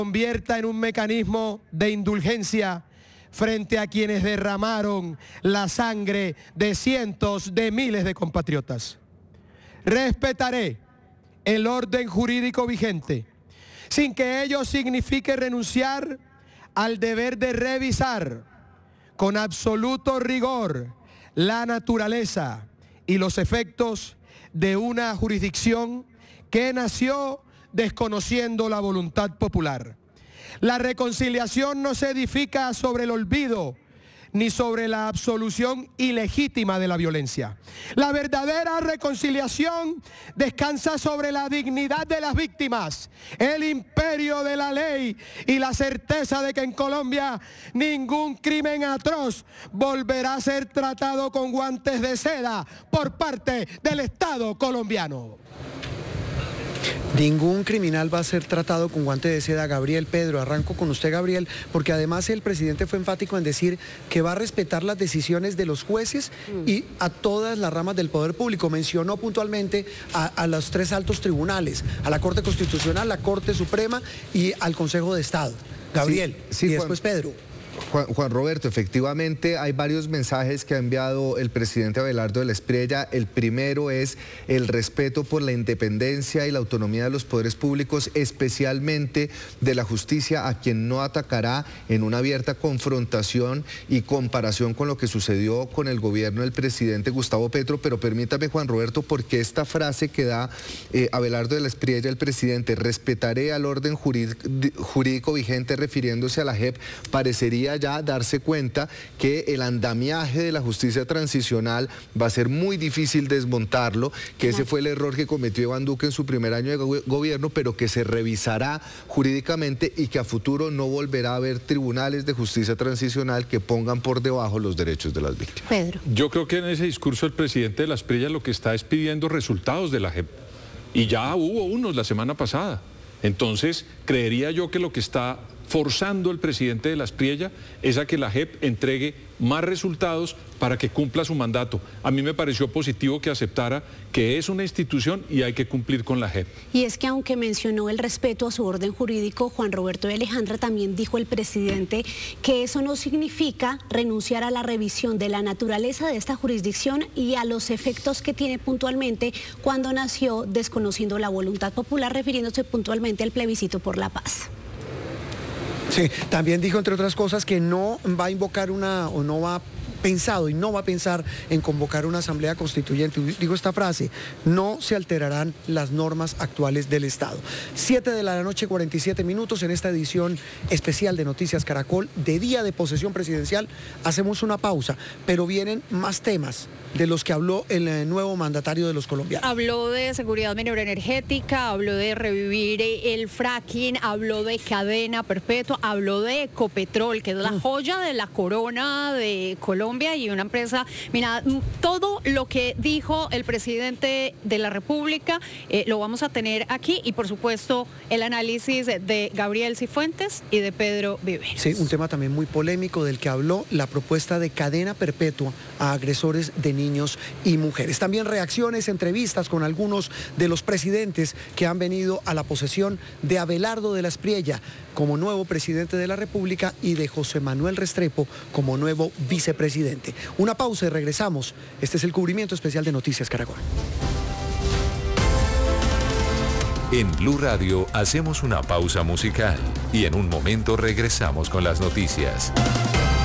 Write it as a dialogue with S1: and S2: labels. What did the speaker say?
S1: convierta en un mecanismo de indulgencia frente a quienes derramaron la sangre de cientos de miles de compatriotas. Respetaré el orden jurídico vigente, sin que ello signifique renunciar al deber de revisar con absoluto rigor la naturaleza y los efectos de una jurisdicción que nació desconociendo la voluntad popular. La reconciliación no se edifica sobre el olvido ni sobre la absolución ilegítima de la violencia. La verdadera reconciliación descansa sobre la dignidad de las víctimas, el imperio de la ley y la certeza de que en Colombia ningún crimen atroz volverá a ser tratado con guantes de seda por parte del Estado colombiano.
S2: Ningún criminal va a ser tratado con guante de seda, Gabriel. Pedro, arranco con usted, Gabriel, porque además el presidente fue enfático en decir que va a respetar las decisiones de los jueces y a todas las ramas del poder público. Mencionó puntualmente a los 3 altos tribunales, a la Corte Constitucional, la Corte Suprema y al Consejo de Estado. Gabriel,
S3: sí,
S2: y después Pedro.
S3: Juan Roberto, efectivamente hay varios mensajes que ha enviado el presidente Abelardo de la Espriella. El primero es el respeto por la independencia y la autonomía de los poderes públicos, especialmente de la justicia, a quien no atacará en una abierta confrontación y comparación con lo que sucedió con el gobierno del presidente Gustavo Petro. Pero permítame, Juan Roberto, porque esta frase que da Abelardo de la Espriella, el presidente, respetaré al orden jurídico vigente, refiriéndose a la JEP, parecería ya darse cuenta que el andamiaje de la justicia transicional va a ser muy difícil desmontarlo, que ese fue el error que cometió Iván Duque en su primer año de gobierno, pero que se revisará jurídicamente y que a futuro no volverá a haber tribunales de justicia transicional que pongan por debajo los derechos de las víctimas.
S4: Pedro.
S5: Yo creo que en ese discurso el presidente de la Espriella lo que está es pidiendo resultados de la JEP, y ya hubo unos la semana pasada. Entonces, creería yo que lo que está forzando el presidente de la Espriella es a que la JEP entregue más resultados para que cumpla su mandato. A mí me pareció positivo que aceptara que es una institución y hay que cumplir con la JEP.
S4: Y es que aunque mencionó el respeto a su orden jurídico, Juan Roberto y Alejandra, también dijo el presidente que eso no significa renunciar a la revisión de la naturaleza de esta jurisdicción y a los efectos que tiene puntualmente cuando nació desconociendo la voluntad popular, refiriéndose puntualmente al plebiscito por la paz.
S2: Sí, también dijo, entre otras cosas, que no va a invocar no va a pensar en convocar una asamblea constituyente. Digo esta frase: no se alterarán las normas actuales del Estado. 7:47 p.m. en esta edición especial de Noticias Caracol de día de posesión presidencial. Hacemos una pausa, pero vienen más temas de los que habló el nuevo mandatario de los colombianos.
S6: Habló de seguridad minera energética, habló de revivir el fracking, habló de cadena perpetua, habló de Ecopetrol, que es la joya de la corona de Colombia y una empresa. Mira, todo lo que dijo el presidente de la República lo vamos a tener aquí, y por supuesto el análisis de Gabriel Cifuentes y de Pedro Viveros.
S2: Sí, un tema también muy polémico del que habló, la propuesta de cadena perpetua a agresores de niños y mujeres. También reacciones, entrevistas con algunos de los presidentes que han venido a la posesión de Abelardo de la Espriella como nuevo presidente de la República y de José Manuel Restrepo como nuevo vicepresidente. Una pausa y regresamos. Este es el cubrimiento especial de Noticias Caracol.
S7: En Blue Radio hacemos una pausa musical y en un momento regresamos con las noticias.